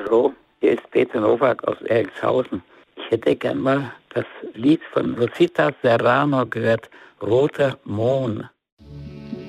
Hallo, hier ist Peter Nowak aus Erikshausen. Ich hätte gern mal das Lied von Rosita Serrano gehört, Roter Mohn.